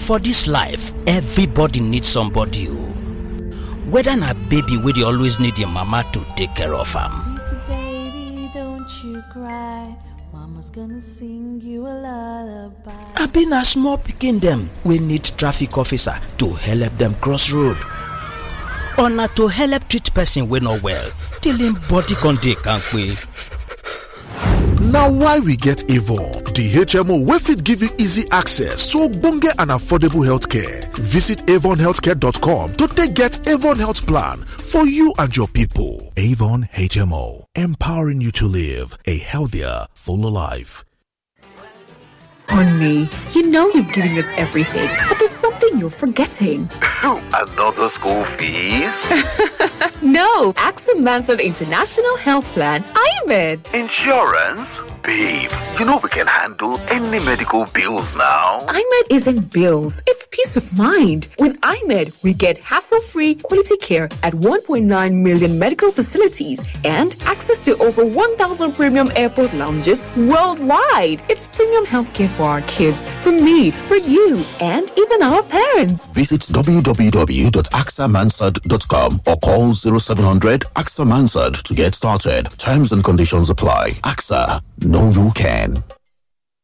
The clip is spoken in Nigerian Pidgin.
For this life, everybody needs somebody. Whether na baby wey dey always need your mama to take care of am. Baby, don't you cry. Mama's gonna sing you a lullaby. Abi na small pikin dem wey need traffic officer to help them cross road. Or na to help treat person wey no well till him body con dey kampe. Now why we get Avon, the HMO wey fit give you easy access to ogbonge and affordable healthcare. Visit avonhealthcare.com to take get Avon Health Plan for you and your people. Avon HMO, empowering you to live a healthier, fuller life. Honey, you know you've given us everything, but there's something you're forgetting. Another school fees? No, AXA Mansard International Health Plan, IMED. Insurance? Babe, you know we can handle any medical bills now. IMED isn't bills, it's peace of mind. With IMED, we get hassle-free quality care at 1.9 million medical facilities and access to over 1,000 premium airport lounges worldwide. It's premium healthcare for our kids, for me, for you, and even our parents. Visit www.axamansard.com or call 0700 AXA Mansard to get started. Terms and conditions apply. AXA, know you can.